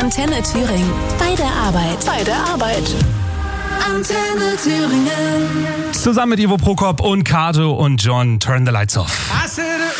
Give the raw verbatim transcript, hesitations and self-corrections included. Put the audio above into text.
Antenne Thüringen. Bei der Arbeit. Bei der Arbeit. Antenne Thüringen. Zusammen mit Ivo Prokop und Kato und John, Turn the Lights Off.